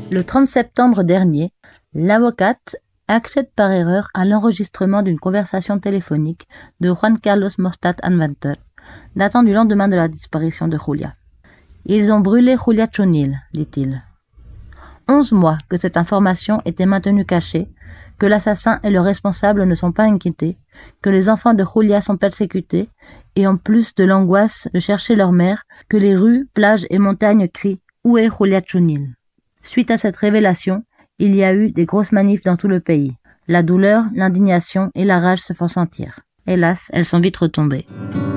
Le 30 septembre dernier, l'avocate accède par erreur à l'enregistrement d'une conversation téléphonique de Juan Carlos Mortat Anwandter, datant du lendemain de la disparition de Julia. « Ils ont brûlé Julia Chunil », dit-il. 11 mois que cette information était maintenue cachée, que l'assassin et le responsable ne sont pas inquiétés, que les enfants de Julia sont persécutés, et en plus de l'angoisse de chercher leur mère, que les rues, plages et montagnes crient « Où est Julia Chunil ?» Suite à cette révélation, il y a eu des grosses manifs dans tout le pays. La douleur, l'indignation et la rage se font sentir. Hélas, elles sont vite retombées.